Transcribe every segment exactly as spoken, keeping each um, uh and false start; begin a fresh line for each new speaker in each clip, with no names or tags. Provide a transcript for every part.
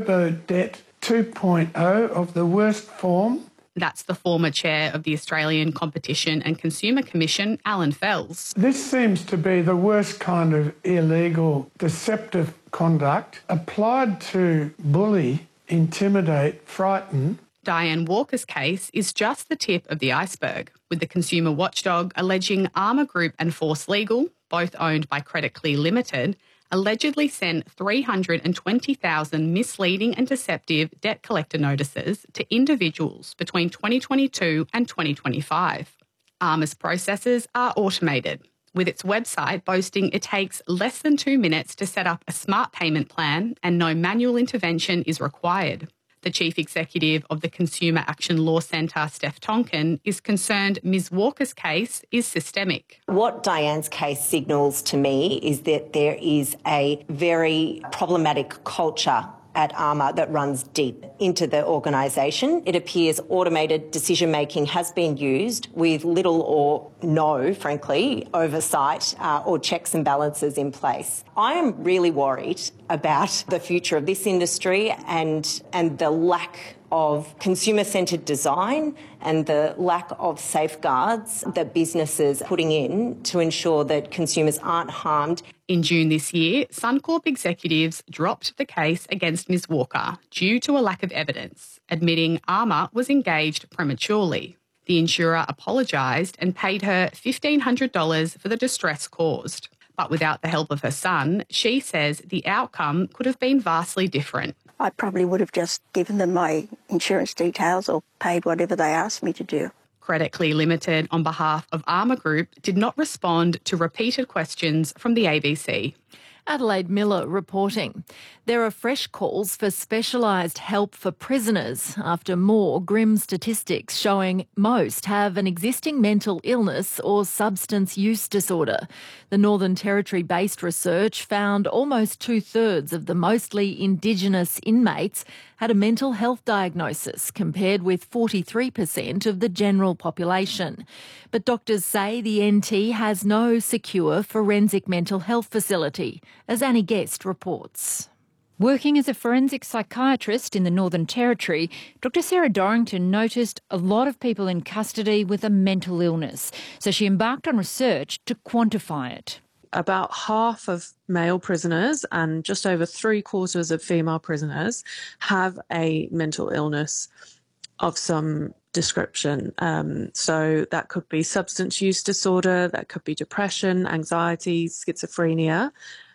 Turbo Debt two point oh of the worst form.
That's the former chair of the Australian Competition and Consumer Commission, Alan Fells.
This seems to be the worst kind of illegal, deceptive conduct applied to bully, intimidate, frighten.
Diane Walker's case is just the tip of the iceberg, with the consumer watchdog alleging Armour Group and Force Legal, both owned by Credit Clear Limited, allegedly sent three hundred twenty thousand misleading and deceptive debt collector notices to individuals between twenty twenty-two and twenty twenty-five. Armour's processes are automated, with its website boasting it takes less than two minutes to set up a smart payment plan and no manual intervention is required. The Chief Executive of the Consumer Action Law Centre, Steph Tonkin, is concerned Miz Walker's case is systemic.
What Diane's case signals to me is that there is a very problematic culture at Armour that runs deep into the organisation. It appears automated decision-making has been used with little or no, frankly, oversight uh, or checks and balances in place. I am really worried about the future of this industry and, and the lack of consumer-centred design and the lack of safeguards that businesses are putting in to ensure that consumers aren't harmed.
In June this year, Suncorp executives dropped the case against Miz Walker due to a lack of evidence, admitting Armour was engaged prematurely. The insurer apologised and paid her fifteen hundred dollars for the distress caused. But without the help of her son, she says the outcome could have been vastly different.
I probably would have just given them my insurance details or paid whatever they asked me to do.
Credit Clear Limited, on behalf of Armour Group, did not respond to repeated questions from the A B C.
Adelaide Miller reporting. There are fresh calls for specialised help for prisoners after more grim statistics showing most have an existing mental illness or substance use disorder. The Northern Territory-based research found almost two-thirds of the mostly Indigenous inmates had a mental health diagnosis, compared with forty-three percent of the general population. But doctors say the N T has no secure forensic mental health facility, as Annie Guest reports.
Working as a forensic psychiatrist in the Northern Territory, Doctor Sarah Dorrington noticed a lot of people in custody with a mental illness, so she embarked on research to quantify it.
About half of male prisoners and just over three quarters of female prisoners have a mental illness of some description. Um, so that could be substance use disorder, that could be depression, anxiety, schizophrenia.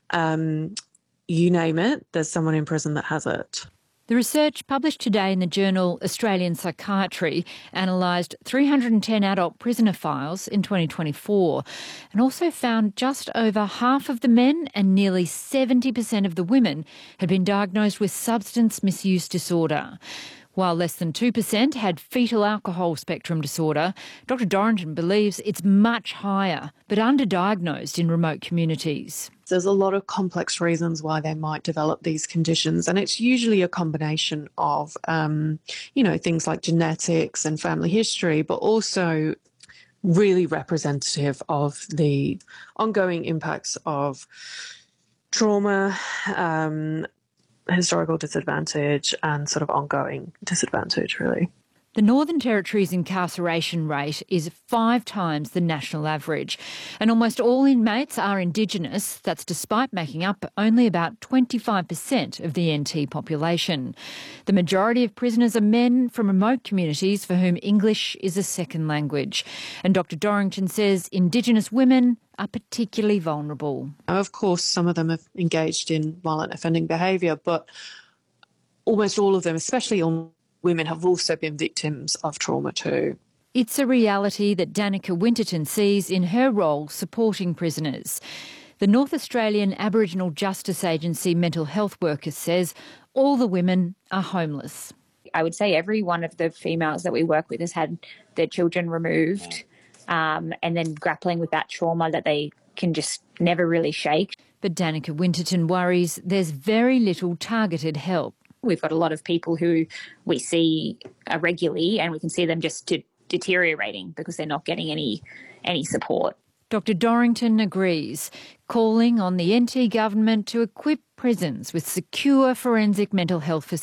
Um, you name it, there's someone in prison that has it.
The research, published today in the journal Australian Psychiatry, analysed three hundred ten adult prisoner files in twenty twenty-four and also found just over half of the men and nearly seventy percent of the women had been diagnosed with substance misuse disorder. While less than two percent had fetal alcohol spectrum disorder, Doctor Dorrington believes it's much higher, but underdiagnosed in remote communities.
There's a lot of complex reasons why they might develop these conditions, and it's usually a combination of, um, you know, things like genetics and family history, but also really representative of the ongoing impacts of trauma, um, historical disadvantage and sort of ongoing disadvantage, really.
The Northern Territory's incarceration rate is five times the national average, and almost all inmates are Indigenous. That's despite making up only about twenty-five percent of the N T population. The majority of prisoners are men from remote communities for whom English is a second language. And Doctor Dorrington says Indigenous women are particularly vulnerable.
Of course, some of them have engaged in violent offending behaviour, but almost all of them, especially on women, have also been victims of trauma too.
It's a reality that Danica Winterton sees in her role supporting prisoners. The North Australian Aboriginal Justice Agency mental health worker says all the women are homeless.
I would say every one of the females that we work with has had their children removed, um, and then grappling with that trauma that they can just never really shake.
But Danica Winterton worries there's very little targeted help.
We've got a lot of people who we see regularly, and we can see them just de- deteriorating because they're not getting any any support.
Doctor Dorrington agrees, calling on the N T government to equip prisons with secure forensic mental health facilities.